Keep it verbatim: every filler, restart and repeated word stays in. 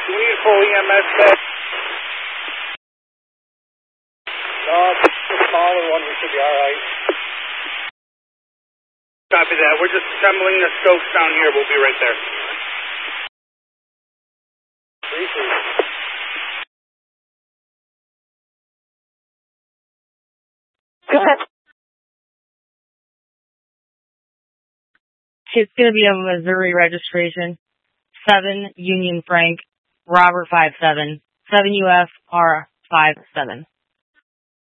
Do we need a full E M S bed? No, the smaller one, we should be alright. Copy that. We're just assembling the scopes down here. We'll be right there. three three. Go ahead. It's going to be a Missouri registration. seven Union Frank, Robert five seven, seven U F R five seven.